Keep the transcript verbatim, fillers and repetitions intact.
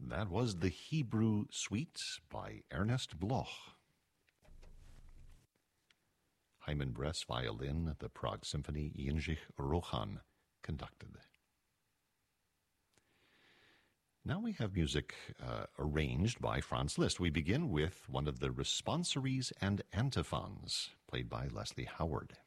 That was the Hebrew Suite by Ernest Bloch. Hyman Bress violin, the Prague Symphony, Jindřich Rohan conducted. Now we have music uh, arranged by Franz Liszt. We begin with one of the responsories and antiphons, played by Leslie Howard.